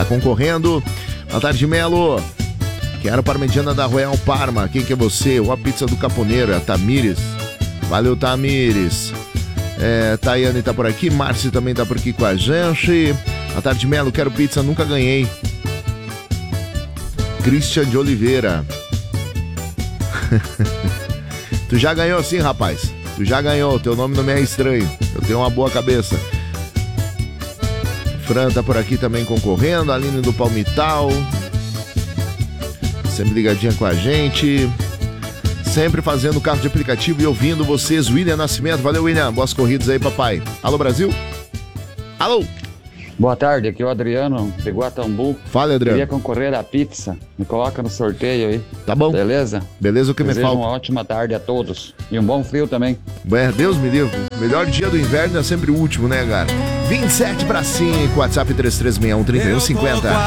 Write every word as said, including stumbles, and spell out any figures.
Tá concorrendo. Boa tarde, Melo. Quero parmegiana da Royal Parma. Quem que é você? Ou a pizza do Caponeiro, é a Tamires. Valeu, Tamires. É, Tayane tá por aqui. Márcio também tá por aqui com a gente. Boa tarde, Melo. Quero pizza, nunca ganhei. Christian de Oliveira. Tu já ganhou sim, rapaz. Tu já ganhou. Teu nome não me é estranho. Eu tenho uma boa cabeça. Fran tá por aqui também concorrendo. Aline do Palmital. Sempre ligadinha com a gente. Sempre fazendo carro de aplicativo e ouvindo vocês. William Nascimento. Valeu, William. Boas corridas aí, papai. Alô, Brasil? Alô? Boa tarde, aqui é o Adriano de Guatambu. Fala, Adriano. Queria concorrer à pizza. Me coloca no sorteio aí. Tá bom. Beleza? Beleza, o que Desejo me falta. uma ótima tarde a todos. E um bom frio também. É, Deus me livre. Melhor dia do inverno é sempre o último, né, cara? vinte e sete para cinco, WhatsApp três três seis um, três um cinco zero.